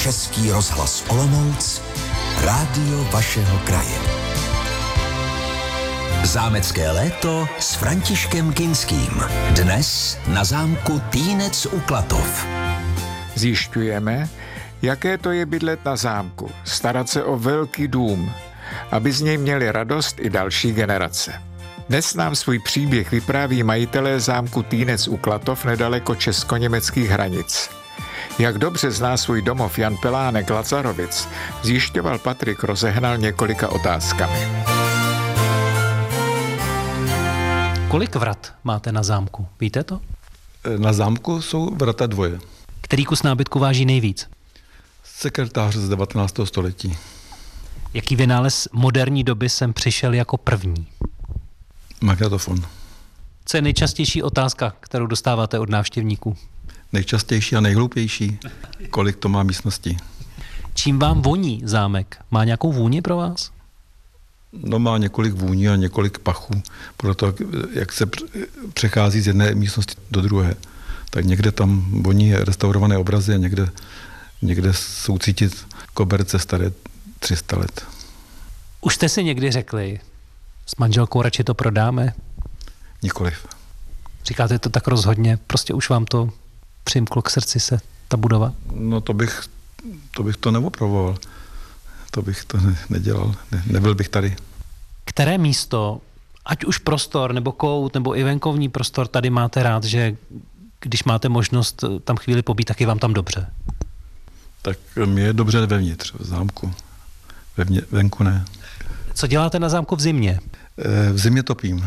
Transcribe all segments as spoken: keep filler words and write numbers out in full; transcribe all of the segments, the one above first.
Český rozhlas Olomouc, rádio vašeho kraje. Zámecké léto s Františkem Kinským. Dnes na zámku Týnec u Klatov. Zjišťujeme, jaké to je bydlet na zámku, starat se o velký dům, aby z něj měli radost i další generace. Dnes nám svůj příběh vypráví majitelé zámku Týnec u Klatov nedaleko česko-německých hranic. Jak dobře zná svůj domov Jan Pelánek Lazarovic, zjišťoval Patrik Rozehnal několika otázkami. Kolik vrat máte na zámku? Víte to? Na zámku jsou vrata dvoje. Který kus nábytku váží nejvíc? Sekretář z devatenáctého století. Jaký vynález moderní doby sem přišel jako první? Magnetofon. Co je nejčastější otázka, kterou dostáváte od návštěvníků? Nejčastější a nejhloupější. Kolik to má místností? Čím vám voní zámek? Má nějakou vůni pro vás? No, má několik vůní a několik pachů. Podle toho, jak se přechází z jedné místnosti do druhé. Tak někde tam voní restaurované obrazy a někde, někde jsou cítit koberce staré tři sta let. Už jste si někdy řekli, s manželkou radši to prodáme? Nikoliv. Říkáte to tak rozhodně, prostě už vám to přimklo k srdci se ta budova? No to bych to, bych to neopravoval. To bych to ne, nedělal. Ne, nebyl bych tady. Které místo, ať už prostor, nebo kout, nebo i venkovní prostor, tady máte rád, že když máte možnost tam chvíli pobít, tak je vám tam dobře? Tak mě je dobře vevnitř, v zámku. Vevně, venku ne. Co děláte na zámku v zimě? V zimě topím.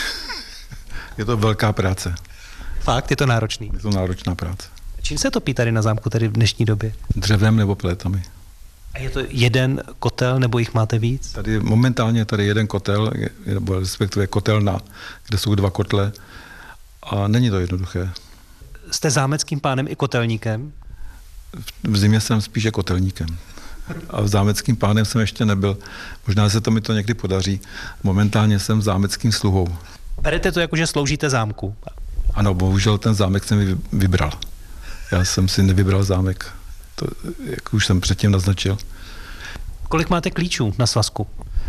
Je to velká práce. Fakt? Je to náročný? Je to náročná práce. Čím se topí tady na zámku tady v dnešní době? Dřevem nebo plétami. A je to jeden kotel, nebo jich máte víc? Tady momentálně tady jeden kotel, nebo respektive kotelna, kde jsou dva kotle a není to jednoduché. Jste zámeckým pánem i kotelníkem? V zimě jsem spíše kotelníkem. A zámeckým pánem jsem ještě nebyl. Možná se to mi to někdy podaří. Momentálně jsem zámeckým sluhou. Berete to jako, že sloužíte zámku? Ano, bohužel ten zámek jsem mi vybral. Já jsem si nevybral zámek. To, jak už jsem předtím naznačil. Kolik máte klíčů na svazku?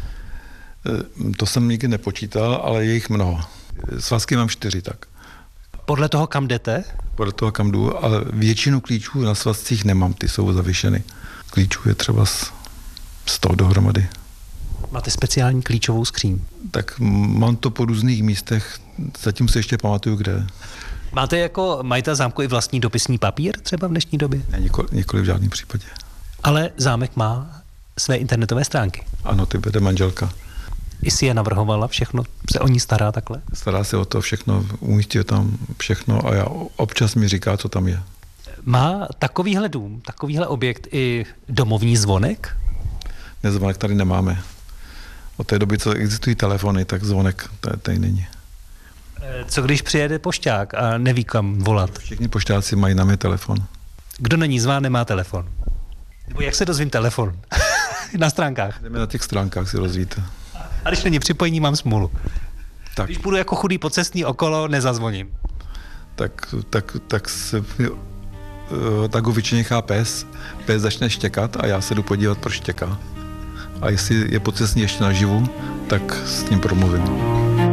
To jsem nikdy nepočítal, ale je jich mnoho. Svazky mám čtyři, tak. Podle toho, kam jdete? Podle toho, kam jdu, ale většinu klíčů na svazcích nemám, ty jsou zavěšeny. Klíčů je třeba sto dohromady. Máte speciální klíčovou skříň? Tak mám to po různých místech, zatím se ještě pamatuju, kde. Máte jako majitel zámku i vlastní dopisní papír třeba v dnešní době? Ne, nikoli, nikoli v žádném případě. Ale zámek má své internetové stránky? Ano, ty vede manželka. I si je navrhovala, všechno se o ní stará takhle? Stará se o to všechno, umístí tam všechno a já občas mi říká, co tam je. Má takovýhle dům, takovýhle objekt i domovní zvonek? Ne, zvonek tady nemáme. Od té doby, co existují telefony, tak zvonek tady není. Co když přijede pošťák a neví, kam volat? Všichni pošťáci mají na mě telefon. Kdo není zván, nemá telefon. Nebo jak se dozvím telefon? Na stránkách? Jdeme na těch stránkách, si rozvíte. A když není připojení, mám smůlu. Tak. Když budu jako chudý pocestný okolo, nezazvoním. Tak, tak, tak se... tak ho vyčeněchá pes, pes začne štěkat a já se jdu podívat, proč štěká. A jestli je pocestný ještě naživu, tak s ním promluvím.